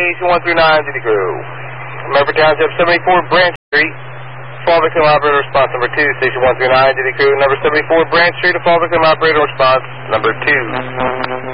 Station 139 to the crew. Remember Township 74 Branch Street. Fall victim operator response number 2, Station 139 to the crew. Number 74 Branch Street, a fall victim operator response number 2.